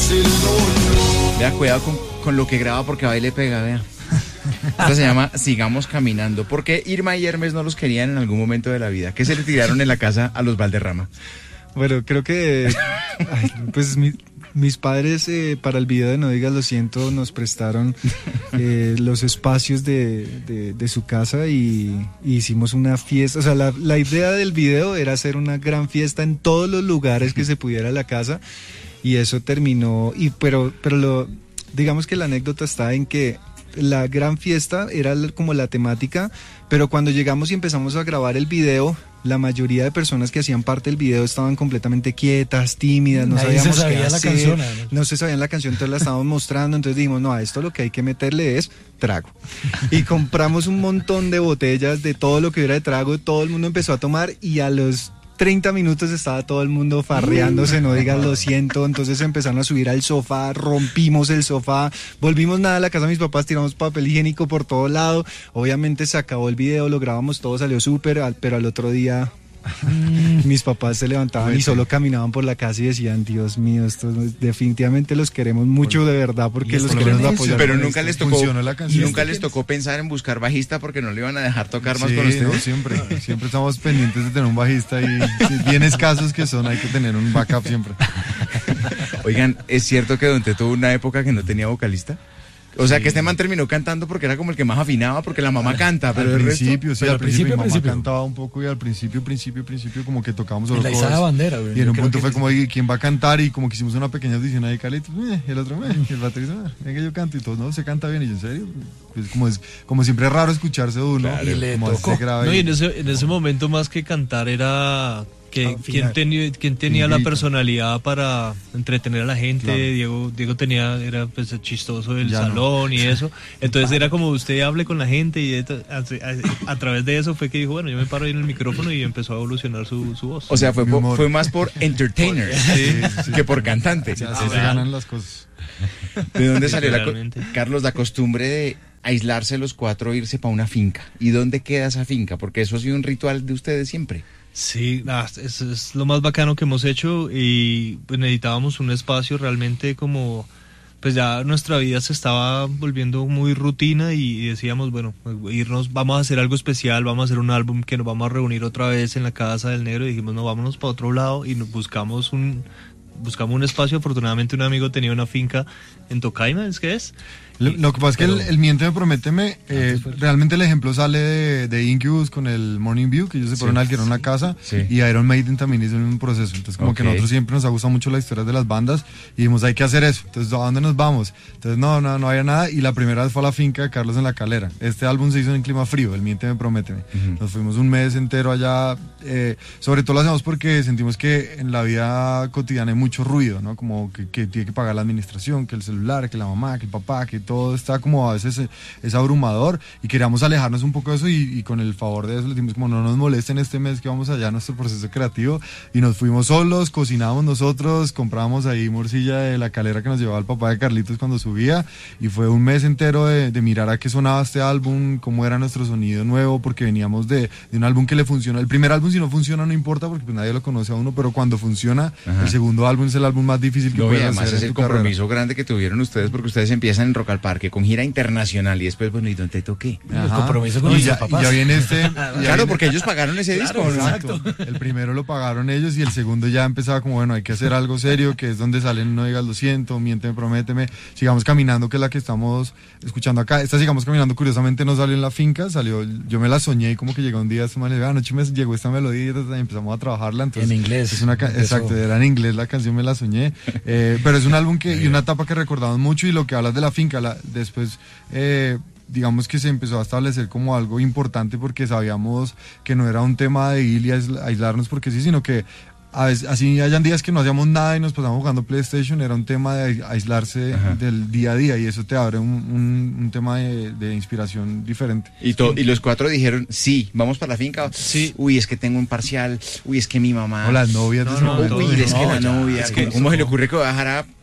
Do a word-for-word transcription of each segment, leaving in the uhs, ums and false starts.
Vea, cuidado con, con lo que graba porque va y le pega, vea. Esto se llama Sigamos Caminando. ¿Por qué Irma y Hermes no los querían en algún momento de la vida? ¿Qué se le tiraron en la casa a los Valderrama? Bueno, creo que ay, pues mi, mis padres eh, para el video de No Digas Lo Siento nos prestaron eh, los espacios de, de, de su casa y, y hicimos una fiesta. O sea, la, la idea del video era hacer una gran fiesta en todos los lugares que se pudiera la casa, y eso terminó. Y pero, pero lo, digamos que la anécdota está en que la gran fiesta era como la temática, pero cuando llegamos y empezamos a grabar el video, la mayoría de personas que hacían parte del video estaban completamente quietas, tímidas, no Nadie sabíamos se sabía qué la hacer, canción, no se sabían la canción, entonces la estábamos mostrando, entonces dijimos, no, a esto lo que hay que meterle es trago. Y compramos un montón de botellas de todo lo que hubiera de trago, todo el mundo empezó a tomar y a los treinta minutos estaba todo el mundo farreándose, No Digas Lo Siento, entonces empezaron a subir al sofá, rompimos el sofá, volvimos nada a la casa de mis papás, tiramos papel higiénico por todo lado, obviamente se acabó el video, lo grabamos todo, salió súper, pero al otro día mis papás se levantaban y solo caminaban por la casa y decían, Dios mío, esto definitivamente los queremos mucho de verdad porque los queremos apoyar. Pero nunca les tocó, la canción. nunca les tocó pensar en buscar bajista porque no le iban a dejar tocar más sí, con ustedes. No, siempre, siempre estamos pendientes de tener un bajista y bien escasos que son, hay que tener un backup siempre. Oigan, ¿es cierto que Don Teto tuvo una época que no tenía vocalista? O sea, sí, que este man terminó cantando porque era como el que más afinaba, porque la mamá canta, pero al el principio, resto, sí, al principio, principio, mi mamá principio. cantaba un poco y al principio, principio, principio, como que tocábamos solo en la izada bandera, güey. Y en un Yo punto creo fue que como, ¿y quién va a cantar? Y como que hicimos una pequeña audición ahí, Carlitos, eh, el otro, eh, el baterista, eh, venga, yo canto y todos, no, se canta bien, y yo, ¿en serio? Pues como es, como siempre es raro escucharse de uno, Claro, y le como tocó. este grave. No, y en ese, en ese momento más que cantar era que quién tenía, quién tenía la personalidad para entretener a la gente. Claro. Diego, Diego tenía, era pues chistoso del Ya salón no. y eso. Entonces era como usted hable con la gente y esto, a, a, a través de eso fue que dijo, bueno, yo me paro ahí en el micrófono y empezó a evolucionar su, su voz. O sea, fue, Mi po, humor. fue más por entertainer Sí, sí. que por cantante. Sí, así se ganan las cosas. ¿De dónde salió, la, co- Realmente. Carlos, la costumbre de aislarse los cuatro e irse para una finca? ¿Y dónde queda esa finca? Porque eso ha sido un ritual de ustedes siempre. Sí, ah, es, es lo más bacano que hemos hecho y pues, necesitábamos un espacio realmente como, pues ya nuestra vida se estaba volviendo muy rutina y decíamos, bueno, irnos, vamos a hacer algo especial, vamos a hacer un álbum que nos vamos a reunir otra vez en la casa del negro y dijimos, no, vámonos para otro lado y nos buscamos un, buscamos un espacio. Afortunadamente un amigo tenía una finca en Tocaima, ¿es que es? Lo, lo que pasa Pero- es que el, el Miénteme, Prométeme, eh, realmente el ejemplo sale de, de Incubus con el Morning View, que ellos se fueron a alquilar una casa, Sí. y Iron Maiden también hizo el mismo proceso. Entonces, como Ok. que a nosotros siempre nos ha gustado mucho la historia de las bandas, y dijimos, hay que hacer eso. Entonces, ¿a dónde nos vamos? Entonces, no, no, no había nada, y la primera vez fue a la finca de Carlos en La Calera. Este álbum se hizo en clima frío, el Miénteme, Prométeme. Ujú. Nos fuimos un mes entero allá, eh, sobre todo lo hacemos porque sentimos que en la vida cotidiana hay mucho ruido, ¿no? Como que, que tiene que pagar la administración, que el celular, que la mamá, que el papá, que todo está como a veces eh, es abrumador, y queríamos alejarnos un poco de eso, y, y con el favor de eso le dijimos como no nos molesten este mes que vamos allá a nuestro proceso creativo, y nos fuimos solos, cocinamos nosotros, compramos ahí morcilla de La Calera que nos llevaba el papá de Carlitos cuando subía, y fue un mes entero de, de mirar a qué sonaba este álbum, cómo era nuestro sonido nuevo, porque veníamos de, de un álbum que le funcionó. El primer álbum, si no funciona, no importa, porque pues nadie lo conoce a uno, pero cuando funciona, Ajá. el segundo álbum es el álbum más difícil que No, y puedes además hacer es en el tu carrera. compromiso grande que tuvieron ustedes, porque ustedes empiezan en Rock al Parque con gira internacional y después, bueno, ¿y dónde toqué? El Ajá. compromiso con y nuestros ya, y papás. ya viene este. ya Claro, viene- porque ellos pagaron ese disco, ¿no? Exacto. El primero lo pagaron ellos y el segundo ya empezaba como, bueno, hay que hacer algo serio, que es donde salen No Digas Lo Siento, Miénteme, Prométeme, Sigamos Caminando, que es la que estamos escuchando acá. Esta Sigamos Caminando, curiosamente, no salió en la finca, salió, yo me la soñé y como que llegó un día, este man le dijo, anoche me llegó esta melodía y empezamos a trabajarla. Entonces, En inglés. Es una ca- Empezó. exacto, era en inglés la canción, me la soñé. Eh, pero es un álbum que, y una etapa que recordamos mucho, y lo que hablas de la finca, la, después... Eh, digamos que se empezó a establecer como algo importante porque sabíamos que no era un tema de ir y aisl- aislarnos porque sí, sino que a veces, así hayan días que no hacíamos nada y nos pasamos jugando PlayStation, era un tema de aislarse Ajá. del día a día, y eso te abre un, un, un tema de, de inspiración diferente. Y, to- y los cuatro dijeron, sí, vamos para la finca. Sí. Uy, es que tengo un parcial. Uy, es que mi mamá. O las novias de No, ese no, momento. Uy, es que no, la ya, novia. es que ¿Cómo eso se le no. ocurre que va a dejar a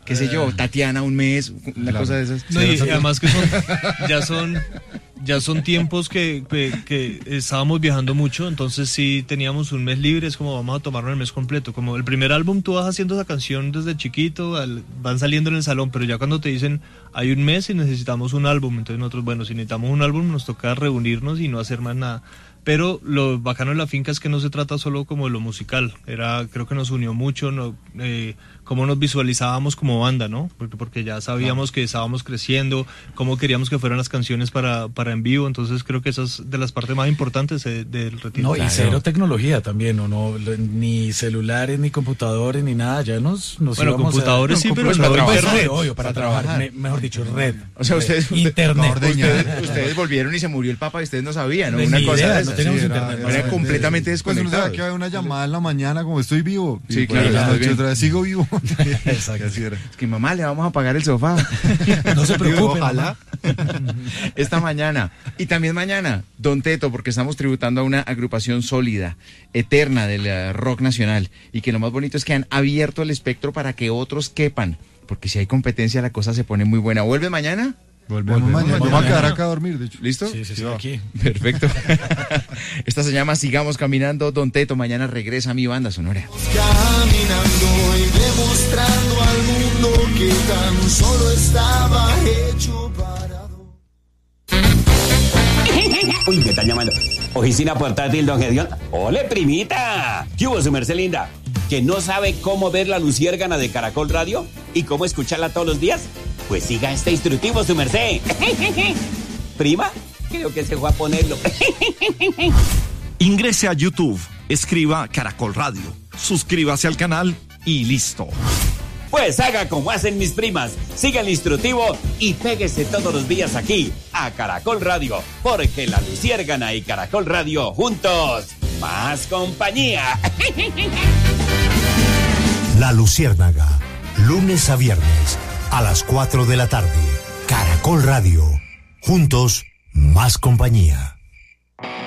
qué sé yo, Tatiana un mes, una Claro. cosa de esas. No, y, y además que son, ya son, ya son tiempos que, que, que estábamos viajando mucho, entonces sí teníamos un mes libre, es como vamos a tomarnos el mes completo. Como el primer álbum tú vas haciendo esa canción desde chiquito, al- van saliendo en el salón, pero ya cuando te dicen hay un mes y necesitamos un álbum, entonces nosotros, bueno, si necesitamos un álbum nos toca reunirnos y no hacer más nada. Pero lo bacano de la finca es que no se trata solo como de lo musical, era, creo que nos unió mucho, no, eh, cómo nos visualizábamos como banda, ¿no? Porque, porque ya sabíamos que estábamos creciendo, cómo queríamos que fueran las canciones para, para en vivo, entonces creo que esa es de las partes más importantes eh, del retiro. No, y Claro. cero tecnología también, ¿no? no ni celulares, ni computadores, ni nada. Ya nos, nos Bueno, íbamos computadores a, sí, pero pues no para trabajar. internet. No, obvio, para, Para trabajar, trabajar. me- mejor dicho, red. O sea, ustedes, Internet. usted- ustedes, ustedes volvieron y se murió el Papa y ustedes no sabían, ¿no? Ni Una cosa idea, de no esas. teníamos Sí, era- internet. Era era- completamente Pues uno sabe desconectados. que hay una llamada en la mañana como estoy vivo. Sí, Y claro, por la estás noche bien. otra vez sigo vivo. Exacto. Así era. Es que mamá, le vamos a pagar el sofá. No se preocupen. Ojalá. Esta mañana. Y también mañana, Don Teto, porque estamos tributando a una agrupación sólida, eterna del eh, rock nacional. Y que lo más bonito es que han abierto el espectro para que otros quepan. Porque si hay competencia, la cosa se pone muy buena. ¿Vuelve mañana? Volvemos, Volvemos mañana. mañana. Vamos a quedar acá a dormir, de hecho. ¿Listo? Sí, sí, sí, aquí. Perfecto. Esta se llama Sigamos Caminando, Don Teto. Mañana regresa mi banda sonora. Caminando y demostrando al mundo que tan solo estaba hecho para dos. Uy, me están llamando. Oficina portátil, don Gedeón. ¡Ole, primita! ¿Qué hubo, su merced linda? ¿Que no sabe cómo ver la luciérgana de Caracol Radio? ¿Y cómo escucharla todos los días? Pues siga este instructivo, su merced. ¿Prima? Creo que se fue a ponerlo. Ingrese a YouTube, escriba Caracol Radio, suscríbase al canal y listo. Pues haga como hacen mis primas. Siga el instructivo y péguese todos los días aquí, a Caracol Radio. Porque la luciérgana y Caracol Radio juntos, más compañía. La Luciérnaga, lunes a viernes, a las cuatro de la tarde. Caracol Radio. Juntos, más compañía.